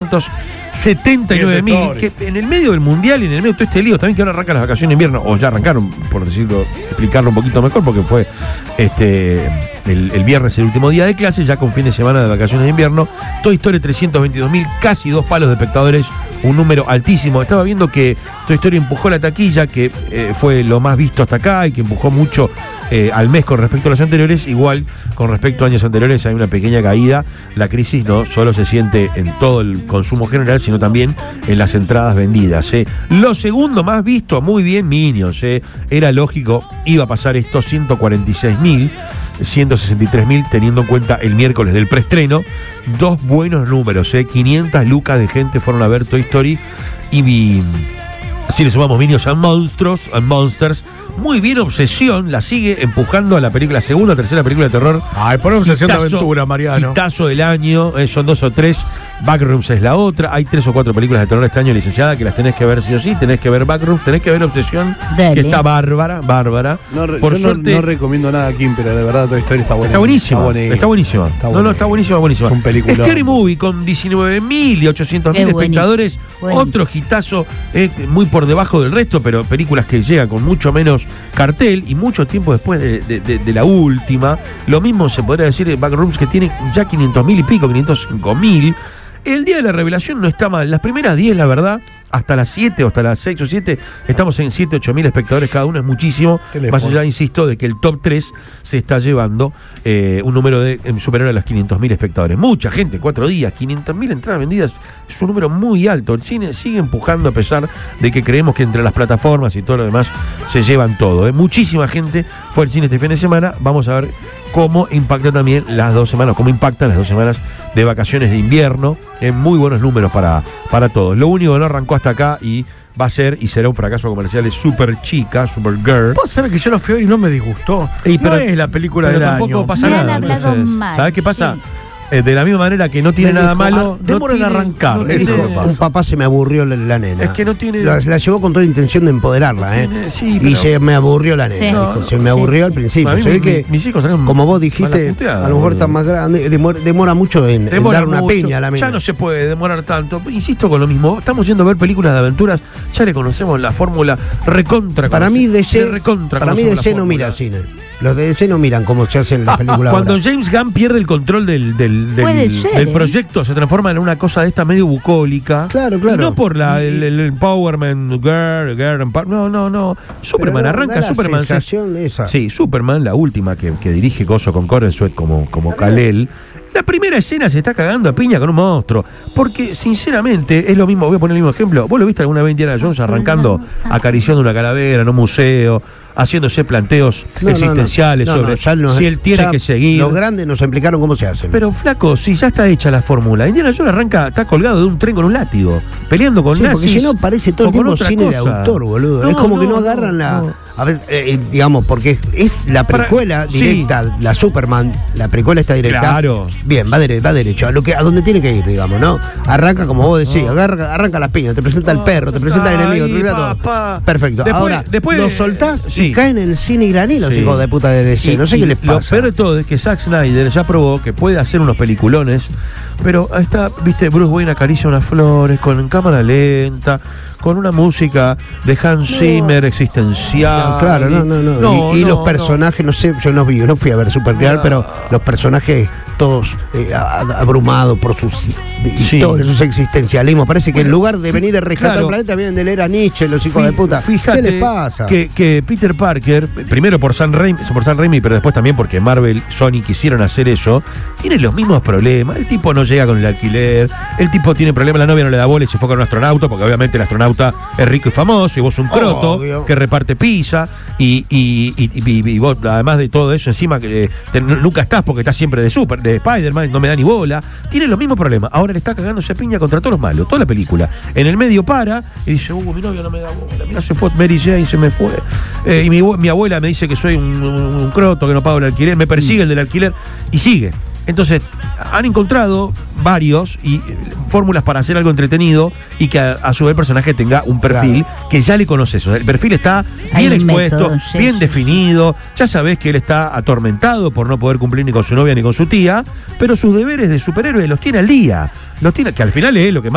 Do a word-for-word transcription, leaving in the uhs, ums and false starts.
ochocientos setenta y nueve mil, que en el medio del mundial y en el medio de todo este lío, también que ahora arrancan las vacaciones de invierno, o ya arrancaron, por decirlo, explicarlo un poquito mejor, porque fue este el, el viernes el último día de clase, ya con fin de semana de vacaciones de invierno. Toy Story trescientos veintidós mil, casi dos palos de espectadores, un número altísimo. Estaba viendo que Toy Story empujó la taquilla, que eh, fue lo más visto hasta acá y que empujó mucho eh, al mes con respecto a los anteriores. Igual, con respecto a años anteriores, hay una pequeña caída. La crisis no solo se siente en todo el consumo general, sino también en las entradas vendidas. Eh. Lo segundo más visto, muy bien, Minions. Eh. Era lógico, iba a pasar esto, ciento cuarenta y seis mil. ciento sesenta y tres mil, teniendo en cuenta el miércoles del preestreno. Dos buenos números, ¿eh? quinientas lucas de gente fueron a ver Toy Story. Y vi, si le sumamos Minions and Monsters, and Monsters, muy bien Obsesión, la sigue empujando a la película, segunda o tercera película de terror. Ay, por Obsesión hitazo, de aventura, Mariano. Hitazo del año, eh, son dos o tres. Backrooms es la otra. Hay tres o cuatro películas de terror este año, licenciada, que las tenés que ver sí o sí. Tenés que ver Backrooms, tenés que ver Obsesión, Dale. que está bárbara, bárbara. No, re, Por yo suerte, no, no recomiendo nada, Kim, pero de verdad Toy Story está buena. Está buenísima, está buenísima. está buenísima. Está no, no, está buenísima, buenísima. Es un peliculón. Scary Movie con diecinueve mil y ochocientos mil espectadores. Buenísimo. Otro hitazo, eh, muy por debajo del resto, pero películas que llegan con mucho menos cartel y mucho tiempo después de, de, de, de la última. Lo mismo se podría decir de Backrooms, que tiene ya quinientos mil y pico, quinientos cinco mil. El día de la revelación no está mal. Las primeras diez, la verdad, hasta las siete o hasta las seis o siete, estamos en siete, ocho mil espectadores cada uno, es muchísimo. Teléfono. Más allá, insisto, de que el top tres se está llevando eh, un número de eh, superior a los quinientos mil espectadores. Mucha gente, cuatro días, quinientas mil entradas vendidas, es un número muy alto. El cine sigue empujando a pesar de que creemos que entre las plataformas y todo lo demás se llevan todo. ¿eh? Muchísima gente fue al cine este fin de semana. Vamos a ver cómo impacta también las dos semanas, cómo impactan las dos semanas de vacaciones de invierno. En muy buenos números para, para todos. Lo único que no arrancó hasta acá y va a ser y será un fracaso comercial es Super Chica, Supergirl. Vos sabés que yo lo fui a ver y no me disgustó. Y pero, no es la película pero del tampoco año. pasa Me nada. han hablado Entonces, mal, ¿sabés qué pasa? sí. Eh, de la misma manera que no tiene Me nada dijo, malo, ah, demora en no tiene- arrancar, no me tiene- dijo, Un papá se me aburrió la, la nena. Es que no tiene- La, la llevó con toda la intención de empoderarla, ¿eh? Tiene- sí, Y pero- se me aburrió la nena. Sí. dijo, No, se no, me aburrió sí, al sí. principio. A mí Se ve mi- que, mis hijos salieron como vos mala dijiste, puteada, a lo mejor está boludo. más grande. Demora, demora mucho en, en Demora dar una mucho, peña a la mina. ya no se puede demorar tanto. Insisto con lo mismo, estamos yendo a ver películas de aventuras, ya le conocemos la fórmula recontra. Para mí, conoce- D C, le recontra para mí conocemos D C la no fórmula. mira cine. Los de D C no miran cómo se hacen las películas. Cuando ahora. James Gunn pierde el control del, del, del, Puede ser, del ¿eh? proyecto, se transforma en una cosa de esta medio bucólica. Claro, claro. Y no por la, Y- el, el empowerment, girl, girl, empower- no, no, no. Superman, Pero da- arranca da la Superman. se- sensación esa. Sí, Superman, la última que, que dirige Coso con Corey Sweat como, como Kal-El. La primera escena se está cagando a piña con un monstruo. Porque, sinceramente, es lo mismo. Voy a poner el mismo ejemplo. ¿Vos lo viste alguna vez Indiana Jones arrancando, acariciando una calavera en un museo, haciéndose planteos No, no, no. existenciales No, no, sobre ya no- si él tiene ya que seguir? Los grandes nos explicaron cómo se hacen. Pero, flaco, si ya está hecha la fórmula. Indiana Jones arranca, está colgado de un tren con un látigo, peleando con Sí, nazis. porque si no parece todo o el con tiempo otra cine de cosa. autor, boludo. No, es como que no, no agarran no, la. no. A ver, eh, eh, digamos, porque es la Para- precuela sí. directa, la Superman, la precuela está directa. Claro. Bien, va, dere- va derecho, a lo que a donde tiene que ir, digamos, ¿no? Arranca como vos decís, agarra, arranca las piñas, te presenta el perro, te presenta el enemigo, te Ay, presenta todo. papá. Perfecto. Después- Ahora, después- los soltás sí. y caen en el cine iraní los Sí. hijos de puta de D C. Y- no sé y qué les Lo pasa. peor de todo es que Zack Snyder ya probó que puede hacer unos peliculones, pero ahí está, viste, Bruce Wayne acaricia unas flores con en cámara lenta, con una música de Hans Zimmer existencial. No, claro, no, no, no. No, y y no, los no. personajes, no sé, yo no vi, no fui a ver Supergirl, No. pero los personajes todos eh, a- abrumados por sus y Sí. todos esos existencialismos. Parece que en lugar de venir a rescatar claro. el planeta, vienen de leer a Nietzsche, los hijos Fí- de puta. Fíjate ¿Qué les pasa? Que, que Peter Parker, primero por Sam Raimi, por Sam Raimi, pero después también porque Marvel, Sony quisieron hacer eso, tiene los mismos problemas. El tipo no llega con el alquiler, el tipo tiene problemas, la novia no le da bola y se fue con un astronauta, porque obviamente el astronauta es rico y famoso, y vos un croto Obvio. que reparte pizza, y, y, y, y- y vos, además de todo eso, encima que eh, te- nunca estás porque estás siempre de Super, de Spider-Man, no me da ni bola. Tiene los mismos problemas. Ahora le está cagándose a piña contra todos los malos, toda la película. En el medio para y dice, uh, mi novia no me da bola, mira, se fue Mary Jane, se me fue. Eh, y mi, abue- mi abuela me dice que soy un, un- un croto, que no pago el alquiler, me persigue el del alquiler, y sigue. Entonces, han encontrado varios y eh, fórmulas para hacer algo entretenido y que a, a su vez el personaje tenga un perfil que ya le conoces. O sea, el perfil está Hay bien un expuesto, método, sí, bien sí. definido. Ya sabés que él está atormentado por no poder cumplir ni con su novia ni con su tía, pero sus deberes de superhéroe los tiene al día. Los tiene, que al final es lo que más